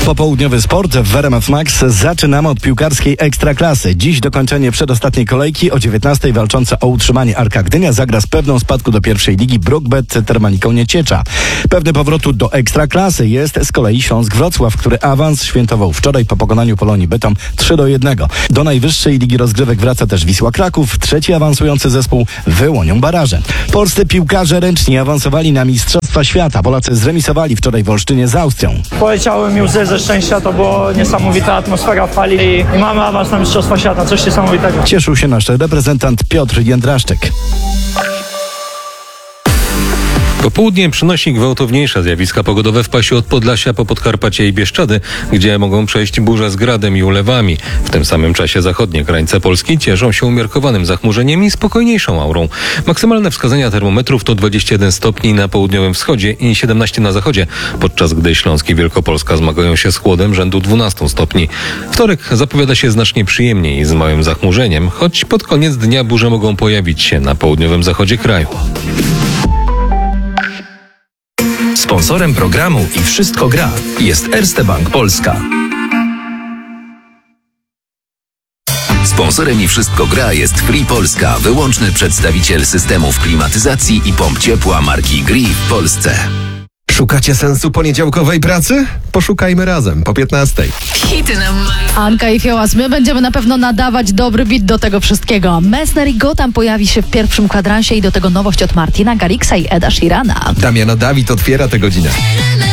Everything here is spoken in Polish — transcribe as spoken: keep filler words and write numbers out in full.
Popołudniowy sport w R M F Max. Zaczynamy od piłkarskiej Ekstraklasy. Dziś dokończenie przedostatniej kolejki. O dziewiętnastej walcząca o utrzymanie Arka Gdynia zagra z pewną spadku do pierwszej ligi Brukbet Termaliką Nieciecza. Pewny powrotu do Ekstraklasy jest z kolei Śląsk Wrocław, który awans świętował wczoraj po pokonaniu Polonii Bytom trzy do jednego. Do najwyższej ligi rozgrywek wraca też Wisła Kraków, trzeci awansujący zespół wyłonią baraże. Polscy piłkarze ręczni awansowali na Mistrzostwa Świata. Polacy zremisowali wczoraj w Olsztynie z Austrią. Poleciały mi łzy ze szczęścia, to była niesamowita atmosfera w hali i, i mamy awans na Mistrzostwa Świata, coś niesamowitego. Cieszył się nasz reprezentant Piotr Jędraszczyk. Popołudnie przynosi gwałtowniejsze zjawiska pogodowe w pasie od Podlasia po Podkarpacie i Bieszczady, gdzie mogą przejść burze z gradem i ulewami. W tym samym czasie zachodnie krańce Polski cieszą się umiarkowanym zachmurzeniem i spokojniejszą aurą. Maksymalne wskazania termometrów to dwadzieścia jeden stopni na południowym wschodzie i siedemnaście na zachodzie, podczas gdy Śląsk i Wielkopolska zmagają się z chłodem rzędu dwanaście stopni. Wtorek zapowiada się znacznie przyjemniej z małym zachmurzeniem, choć pod koniec dnia burze mogą pojawić się na południowym zachodzie kraju. Sponsorem programu i Wszystko gra jest Erste Bank Polska. Sponsorem i Wszystko gra jest Free Polska, wyłączny przedstawiciel systemów klimatyzacji i pomp ciepła marki Gree w Polsce. Szukacie sensu poniedziałkowej pracy? Poszukajmy razem po piętnastej. Hity na max. Anka i Fiołas, my będziemy na pewno nadawać dobry beat do tego wszystkiego. Messner i Gotham pojawi się w pierwszym kwadransie i do tego nowość od Martina Garriksa i Eda Sheerana. Damiano Dawid otwiera tę godzinę.